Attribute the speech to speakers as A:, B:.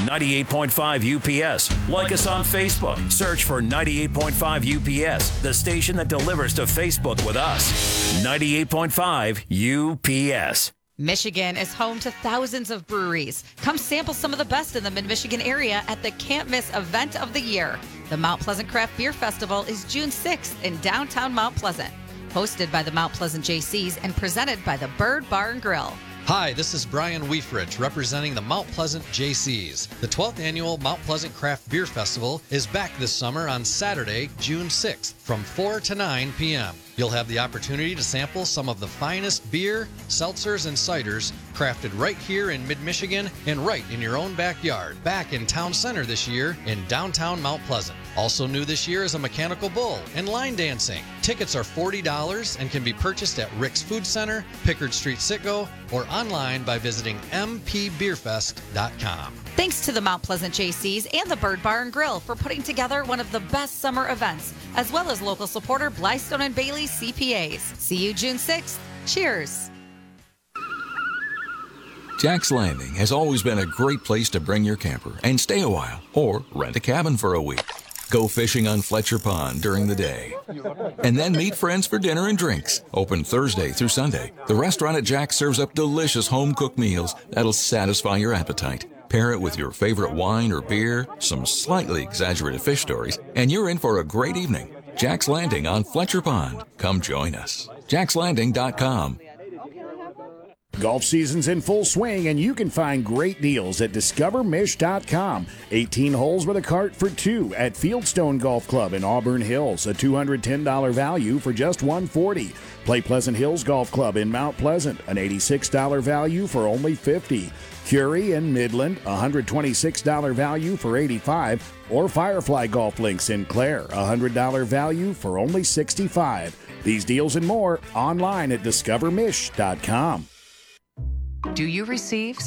A: 98.5 UPS. Like us on Facebook. Search for 98.5 UPS, the station that delivers to Facebook with us. 98.5 UPS.
B: Michigan is home to thousands of breweries. Come sample some of the best in the Mid-Michigan area at the Can't Miss event of the year. The Mount Pleasant Craft Beer Festival is June 6th in downtown Mount Pleasant. Hosted by the Mount Pleasant JCs and presented by the Bird Bar and Grill.
C: Hi, this is Brian Weefrich representing the Mount Pleasant JCs. The 12th annual Mount Pleasant Craft Beer Festival is back this summer on Saturday, June 6th from 4 to 9 p.m. You'll have the opportunity to sample some of the finest beer, seltzers, and ciders crafted right here in mid-Michigan and right in your own backyard. Back in Town Center this year in downtown Mount Pleasant. Also new this year is a mechanical bull and line dancing. Tickets are $40 and can be purchased at Rick's Food Center, Pickard Street, Citgo, or online by visiting mpbeerfest.com.
B: Thanks to the Mount Pleasant JCs and the Bird Bar and Grill for putting together one of the best summer events, as well as local supporter Blystone and Bailey CPAs. See you June 6th. Cheers.
D: Jack's Landing has always been a great place to bring your camper and stay a while, or rent a cabin for a week. Go fishing on Fletcher Pond during the day. And then meet friends for dinner and drinks. Open Thursday through Sunday, the restaurant at Jack's serves up delicious home-cooked meals that'll satisfy your appetite. Pair it with your favorite wine or beer, some slightly exaggerated fish stories, and you're in for a great evening. Jack's Landing on Fletcher Pond. Come join us. jackslanding.com.
E: Golf season's in full swing, and you can find great deals at discovermish.com. 18 holes with a cart for two at Fieldstone Golf Club in Auburn Hills, a $210 value for just $140. Play Pleasant Hills Golf Club in Mount Pleasant, an $86 value for only $50. Curie in Midland, a $126 value for $85. Or Firefly Golf Links in Clare, a $100 value for only $65. These deals and more online at discovermish.com.
F: Do you receive